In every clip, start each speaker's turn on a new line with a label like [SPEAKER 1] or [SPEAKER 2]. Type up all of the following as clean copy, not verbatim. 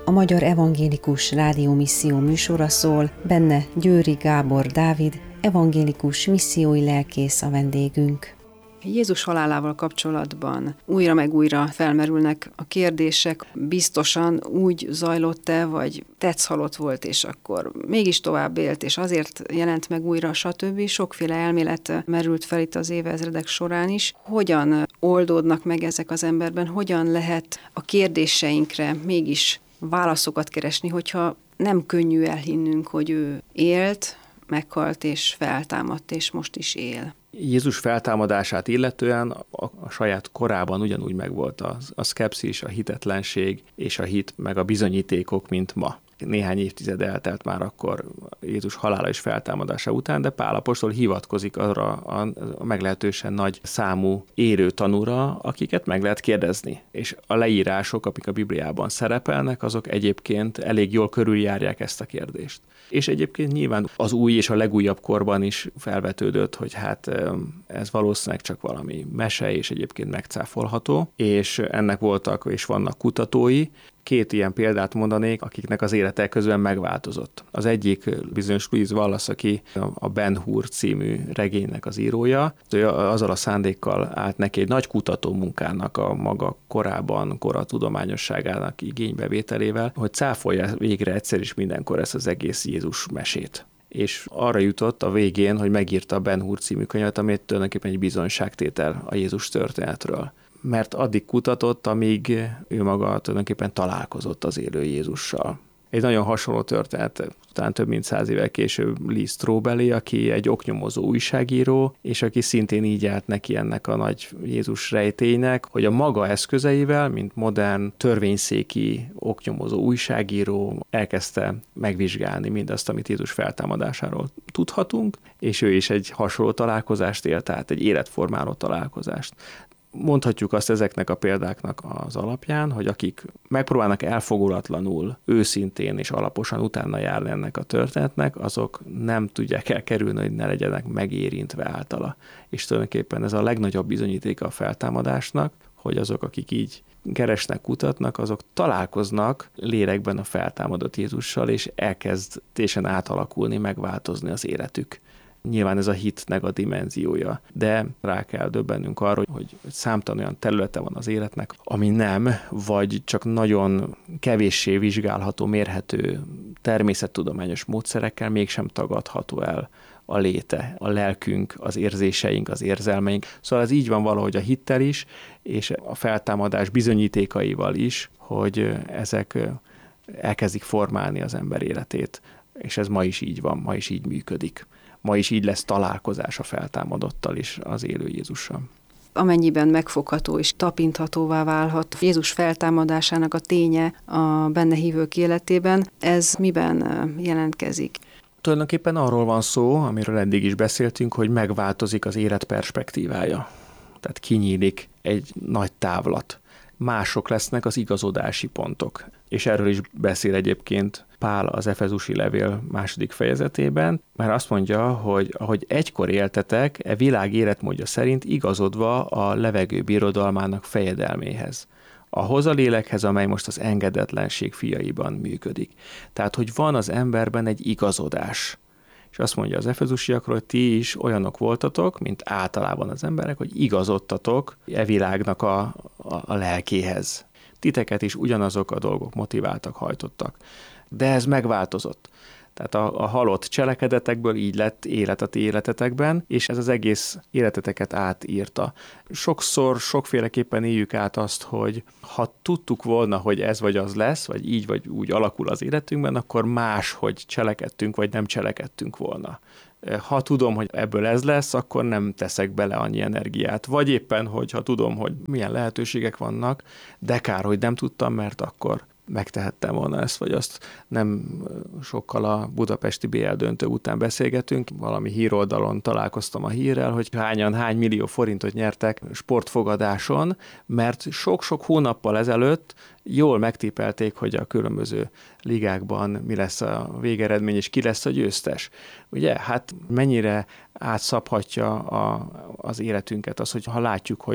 [SPEAKER 1] a Magyar Evangélikus Rádió Misszió műsora szól, benne Győri Gábor Dávid, evangélikus missziói lelkész a vendégünk. Jézus halálával kapcsolatban újra meg újra felmerülnek a kérdések, biztosan úgy zajlott-e, vagy tetszhalott volt, és akkor mégis tovább élt, és azért jelent meg újra, stb. Sokféle elmélet merült fel itt az évezredek során is. Hogyan oldódnak meg ezek az emberben, hogyan lehet a kérdéseinkre mégis válaszokat keresni, hogyha nem könnyű elhinnünk, hogy ő élt, meghalt és feltámadt, és most is él.
[SPEAKER 2] Jézus feltámadását illetően a saját korában ugyanúgy megvolt a szkepszis, a hitetlenség és a hit, meg a bizonyítékok, mint ma. Néhány évtized eltelt már akkor Jézus halála és feltámadása után, de Pál apostol hivatkozik arra a meglehetősen nagy számú élő tanúra, akiket meg lehet kérdezni. És a leírások, amik a Bibliában szerepelnek, azok egyébként elég jól körüljárják ezt a kérdést. És egyébként nyilván az új és a legújabb korban is felvetődött, hogy hát ez valószínűleg csak valami mese, és egyébként megcáfolható, és ennek voltak és vannak kutatói. Két ilyen példát mondanék, akiknek az élete közben megváltozott. Az egyik bizonyos Louis Wallace, aki a Ben Hur című regénynek az írója. Ő azzal a szándékkal állt neki egy nagy kutató munkának a maga kora tudományosságának igénybevételével, hogy cáfolja végre egyszer is mindenkor ezt az egész Jézus mesét. És arra jutott a végén, hogy megírta a Ben Hur című könyvet, amit tulajdonképpen egy bizonyságtétel a Jézus történetről. Mert addig kutatott, amíg ő maga tulajdonképpen találkozott az élő Jézussal. Egy nagyon hasonló történet, talán több mint 100 évvel később Lee Strobel, aki egy oknyomozó újságíró, és aki szintén így állt neki ennek a nagy Jézus rejtélynek, hogy a maga eszközeivel, mint modern törvényszéki oknyomozó újságíró elkezdte megvizsgálni mindazt, amit Jézus feltámadásáról tudhatunk, és ő is egy hasonló találkozást élt át, egy életformáló találkozást. Mondhatjuk azt ezeknek a példáknak az alapján, hogy akik megpróbálnak elfogulatlanul, őszintén és alaposan utána járni ennek a történetnek, azok nem tudják elkerülni, hogy ne legyenek megérintve általa. És tulajdonképpen ez a legnagyobb bizonyítéka a feltámadásnak, hogy azok, akik így keresnek, kutatnak, azok találkoznak lélekben a feltámadott Jézussal, és elkezd teljesen átalakulni, megváltozni az életük. Nyilván ez a hitnek a dimenziója, de rá kell döbbennünk arra, hogy számtalan olyan területe van az életnek, ami nem, vagy csak nagyon kevéssé vizsgálható, mérhető természettudományos módszerekkel mégsem tagadható el a léte, a lelkünk, az érzéseink, az érzelmeink. Szóval ez így van valahogy a hittel is, és a feltámadás bizonyítékaival is, hogy ezek elkezdik formálni az ember életét, és ez ma is így van, ma is így működik. Ma is így lesz találkozás a feltámadottal is, az élő Jézussal.
[SPEAKER 1] Amennyiben megfogható és tapinthatóvá válhat Jézus feltámadásának a ténye a benne hívők életében, ez miben jelentkezik?
[SPEAKER 2] Tulajdonképpen arról van szó, amiről eddig is beszéltünk, hogy megváltozik az élet perspektívája. Tehát kinyílik egy nagy távlat. Mások lesznek az igazodási pontok. És erről is beszél egyébként Pál az Efezusi levél 2. fejezetében, mert azt mondja, hogy ahogy egykor éltetek, e világ életmódja szerint igazodva a levegő birodalmának fejedelméhez. Ahhoz a lélekhez, amely most az engedetlenség fiaiban működik. Tehát, hogy van az emberben egy igazodás. És azt mondja az efezusiakról, hogy ti is olyanok voltatok, mint általában az emberek, hogy igazodtatok e világnak a lelkéhez. Titeket is ugyanazok a dolgok motiváltak, hajtottak. De ez megváltozott. Tehát a halott cselekedetekből így lett élet a ti életetekben, és ez az egész életeteket átírta. Sokszor, sokféleképpen éljük át azt, hogy ha tudtuk volna, hogy ez vagy az lesz, vagy így vagy úgy alakul az életünkben, akkor máshogy cselekedtünk, vagy nem cselekedtünk volna. Ha tudom, hogy ebből ez lesz, akkor nem teszek bele annyi energiát. Vagy éppen, hogy ha tudom, hogy milyen lehetőségek vannak, de kár, hogy nem tudtam, mert akkor megtehettem volna ezt, vagy azt. Nem sokkal a budapesti BL döntő után beszélgetünk. Valami híroldalon találkoztam a hírrel, hogy hány millió forintot nyertek sportfogadáson, mert sok-sok hónappal ezelőtt jól megtippelték, hogy a különböző ligákban mi lesz a végeredmény, és ki lesz a győztes. Ugye, hát mennyire átszabhatja az életünket az, hogy ha látjuk, hogy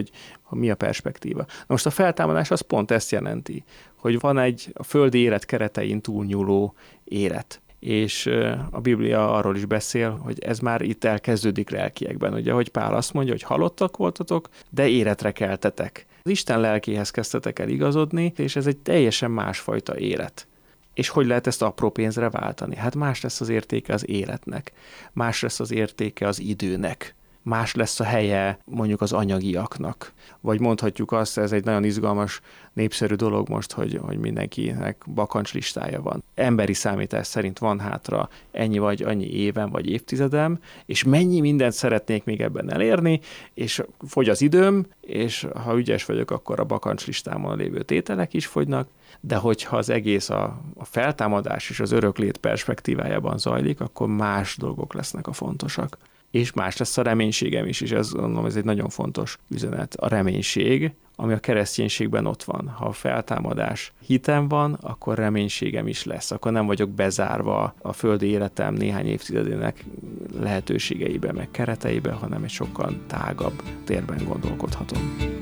[SPEAKER 2] mi a perspektíva. Na most a feltámadás az pont ezt jelenti, hogy van egy a földi élet keretein túlnyúló élet. És a Biblia arról is beszél, hogy ez már itt elkezdődik lelkiekben. Ugye, hogy Pál azt mondja, hogy halottak voltatok, de életre keltetek. Az Isten lelkéhez kezdtetek el igazodni, és ez egy teljesen másfajta élet. És hogy lehet ezt apró pénzre váltani? Hát más lesz az értéke az életnek, más lesz az értéke az időnek, más lesz a helye mondjuk az anyagiaknak. Vagy mondhatjuk azt, ez egy nagyon izgalmas, népszerű dolog most, hogy mindenkinek bakancslistája van. Emberi számítás szerint van hátra ennyi vagy annyi évem vagy évtizedem, és mennyi mindent szeretnék még ebben elérni, és fogy az időm, és ha ügyes vagyok, akkor a bakancslistámon lévő tételek is fogynak, de hogyha az egész a feltámadás és az öröklét perspektívájában zajlik, akkor más dolgok lesznek a fontosak. És más lesz a reménységem is, és ez egy nagyon fontos üzenet. A reménység, ami a kereszténységben ott van. Ha a feltámadás hitem van, akkor reménységem is lesz. Akkor nem vagyok bezárva a földi életem néhány évtizedének lehetőségeibe, meg kereteibe, hanem egy sokkal tágabb térben gondolkodhatom.